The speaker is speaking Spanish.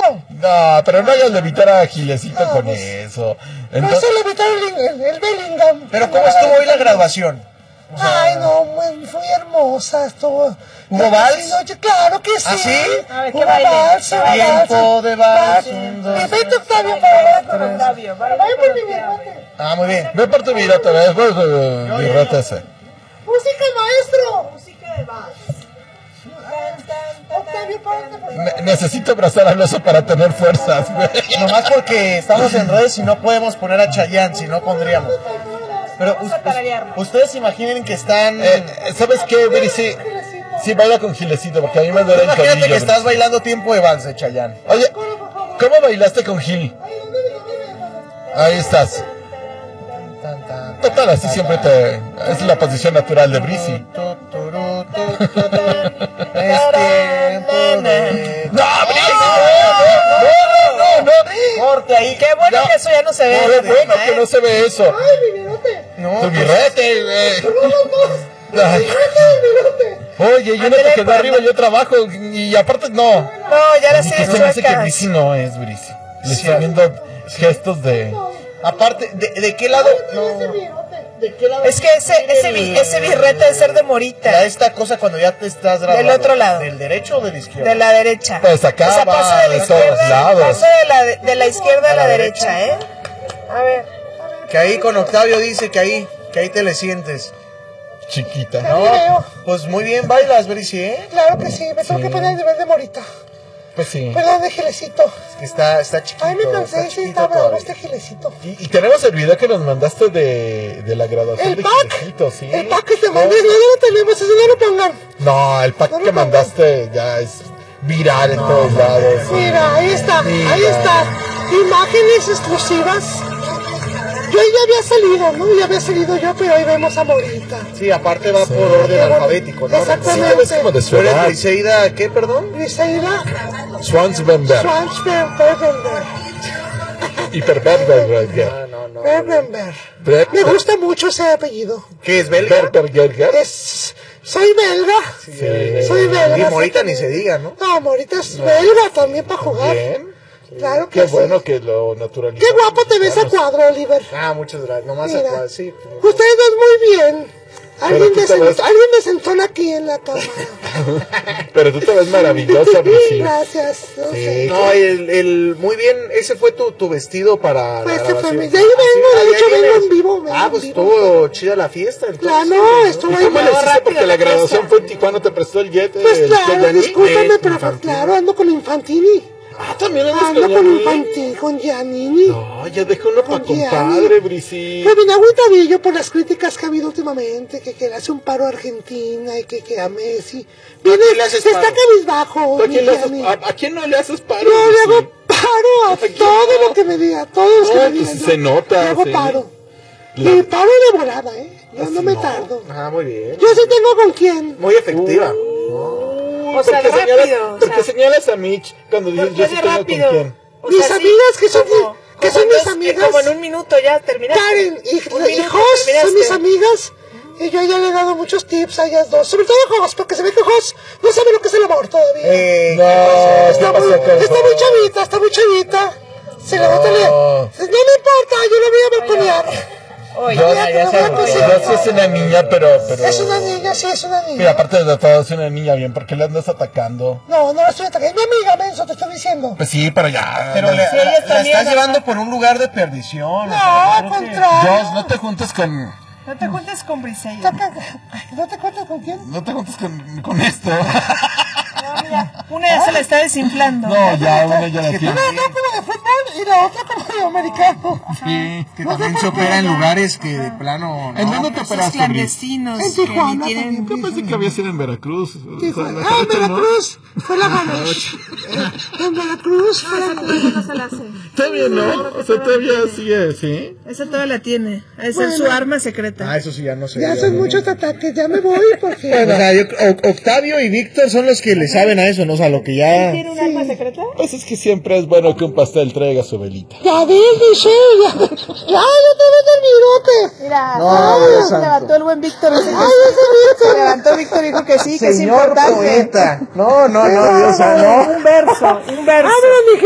no. No, pero no hagas levitar a Gilecito con eso. Entonces, no levitar el Bellingham. Pero ¿cómo estuvo hoy la graduación? O sea, ay, no, fue hermosa, estuvo. ¿Hubo vals? Claro que sí. ¿Ah, sí? A ver, ¿qué baile? Tiempo de vals. Vete, Octavio, para Octavio, vaya por mi birrote. Ah, muy bien. Ve por tu birrote, ve por tu birrote ese. Música, maestro. Música de vals. Octavio, párate. Necesito abrazar al oso para tener fuerzas, güey. Nomás porque estamos en redes y no podemos poner a Chayanne, si no pondríamos. Pero ustedes imaginen que están... ¿Sabes qué, Viri? Sí, baila con Gilecito, porque a mí me duele el tobillo. Imagínate que estás bailando tiempo de vals de Chayanne. Oye, ¿cómo bailaste con Gil? Ahí estás. Total, así siempre es la posición natural de Brisi. ¡No, Brisi! ¡No! Corte ahí. Qué bueno que eso ya no se ve. Qué bueno que no se ve eso. Ay, mi bigote. No, Tu birrete, güey. Ay. Oye, y una te quedó arriba, yo trabajo, y aparte no. No, ya la sé. Se me hace que Brisi no es Brisi. Le estoy viendo gestos de... Aparte, ¿de qué lado? No. ¿De qué lado? Es que ese birrete debe ser de morita. Ya esta cosa cuando ya te estás grabando. Del otro lado. ¿Del derecho o del izquierdo? De la derecha. Pues acá o sea, va paso de la de izquierda, todos lados. paso de la izquierda a la derecha, ¿eh? A ver. Que ahí con Octavio dice que ahí te le sientes. Chiquita. No, pues muy bien bailas, Brisi, ¿eh? Claro que sí, me tengo que poner el nivel de morita. Pues sí. Perdón, de Gilecito. Está chiquito. Ay, me cansé, sí, está bravo este Gilecito. Y tenemos el video que nos mandaste de la graduación de Gilecito, sí. El pack que te mandé, no lo tenemos, eso no lo pongan. No, el pack que mandaste ya es viral en todos lados. Mira, ahí está, Mira. ahí está. Imágenes exclusivas. Yo ya había salido, ¿no? Ya había salido yo, pero hoy vemos a Morita. Sí, aparte va por orden alfabético, ¿no? Exactamente. Sí, te ves como de su ¿Tú eres edad. Briseida, qué, perdón? Briseida Swansbender. Schwarzberger. Hiperberger. No. Bergenberg. Me gusta mucho ese apellido. ¿Qué es belga? Berger. Soy belga. Sí. Soy belga. Y Morita ni se diga, ¿no? No, Morita es belga también para jugar. Bien. Claro que Qué sí. bueno que lo naturalizó. Qué guapo te ves a cuadro, Oliver. Ah, muchas gracias. Nomás Mira. acá, sí. Ustedes ven muy bien. Alguien tú te ves- desentona aquí en la cámara. Pero tú te ves maravillosa, Brisi. Gracias. No sé. No, muy bien, ese fue tu vestido para Pues la este fue grabación. de ahí vengo, Ah, de sí, hecho ahí vengo vienes. en vivo. Pues estuvo chida la fiesta. Claro, entonces, no, ¿no? estuvo ¿Y ahí. cómo le Muy hiciste? rápido Porque la graduación fue en Tijuana, te prestó el jet. Pues claro, Gianni. discúlpame, pero Infantini. claro, ando con Infantini. Ah, también andas Ando con con Gianni. Infantini, con Giannini. No, ya dejó uno para Con Gianni. compadre, Brisi. Pero bien agüitadillo por las críticas que ha habido últimamente, que le hace un paro a Argentina y que a Messi. Viene, quién le haces se está paro? cabizbajo, ¿A mi quién, le haces, Gianni. a quién no le haces paro? Yo le Brisi? hago paro a quién todo no? lo que me diga, todos los que No, me pues digan. sí se nota, Le hago sí. paro. La- Y paro de volada, Yo no me tardo. Ah, muy bien. Yo sí tengo con quién. Muy efectiva. O sea, ¿Por qué rápido. señalas, ¿por qué señalas a Mitch cuando dices yo sí tengo rápido? con quién? O Mis sea, sí, amigas que son como mis amigas. Como en un minuto ya terminaste. Karen y Un minuto Jos son terminaste. mis amigas. Y yo ya le he dado muchos tips a ellas dos. Sobre todo a Jos, porque se ve que Jos no sabe lo que es el amor todavía. No, Está muy chavita, está muy chavita. Se le nota no me importa, yo lo voy a balconear. Oye, Yo ya sí se es una niña, pero... Es una niña, sí, es una Mira, niña. aparte de todo, es una niña bien, ¿por qué le andas atacando? No, no la estoy atacando. Es mi amiga, menso, te estoy diciendo. Pues sí, pero ya... Pero Sí, ella la también, estás ajá. llevando por un lugar de perdición. No, al contrario. Jos, no te juntes con... No te juntes con Briseida. ¿No te cuentas con quién? No te juntes con esto. No, mira, una ya se la está desinflando. No, ya, una ya la tiene. Una como de fútbol y la otra como de americano. Sí. Que también se opera en lugares que de plano... ¿En dónde te Esos operaste, Bris? clandestinos En que Tijuana ni tienen... Yo pensé que había sido en Veracruz. Tijuana. Ah, en Veracruz fue la Ganesh. En Veracruz fue la Ganesh. No se la hace. Está bien, ¿no? O sea, todavía sigue, ¿sí? Esa toda la tiene. Esa es su arma secreta. Ah, eso sí ya no sé. Ya son muchos ataques, ya me voy porque... O sea, Octavio y Víctor son los que le saben a eso, ¿no? O sea, lo que ya... ¿Tiene un arma secreta? Pues es que siempre es bueno que un pastel traiga su velita. Ya ves, Michelle, ya te ves el virote. Mira, No, Dios se santo. levantó el buen Víctor. Dice que Ay, sí. ese Víctor. Se levantó Víctor y dijo que sí, que es Señor importante. poeta. No, Dios, no. Un verso, un verso. Vámonos, mi